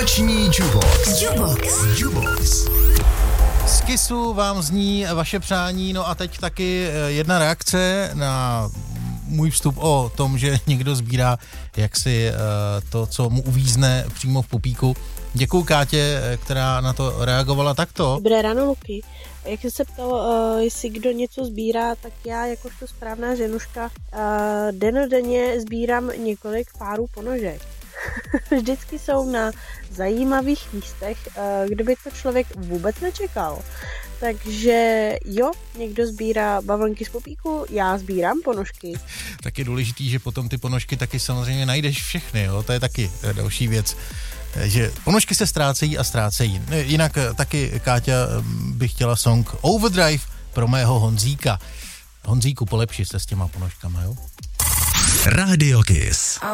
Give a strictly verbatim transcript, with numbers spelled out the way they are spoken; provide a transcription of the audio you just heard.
Vánoční jukebox. Jukebox. Jukebox. Z Kissu vám zní vaše přání, no a teď taky jedna reakce na můj vstup o tom, že někdo sbírá jaksi to, co mu uvízne přímo v pupíku. Děkuju Kátě, která na to reagovala takto. Dobré ráno, Luky. Jak jsi se ptal, uh, jestli kdo něco sbírá, tak já jakožto správná ženuška uh, denodenně sbírám několik párů ponožek. Vždycky jsou na zajímavých místech, uh, kde by to člověk vůbec nečekal. Takže jo, někdo sbírá bavlnky z pupíku, já sbírám ponožky. Tak je důležitý, že potom ty ponožky taky samozřejmě najdeš všechny, jo? To je taky další věc. Že ponožky se ztrácejí a ztrácejí. Jinak taky Káťa by chtěla song Overdrive pro mého Honzíka. Honzíku, polepši se s těma ponožkama, jo? Radio Kiss.